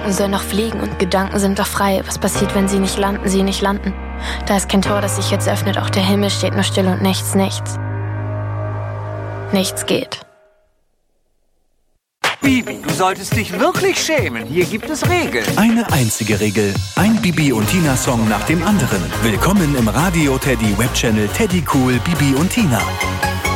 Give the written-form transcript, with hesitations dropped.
Gedanken sollen doch fliegen und Gedanken sind doch frei. Was passiert, wenn sie nicht landen, sie nicht landen? Da ist kein Tor, das sich jetzt öffnet, auch der Himmel steht nur still und nichts, nichts. Nichts geht. Bibi, du solltest dich wirklich schämen. Hier gibt es Regeln. Eine einzige Regel. Ein Bibi und Tina-Song nach dem anderen. Willkommen im Radio Teddy Webchannel Teddy Cool Bibi und Tina.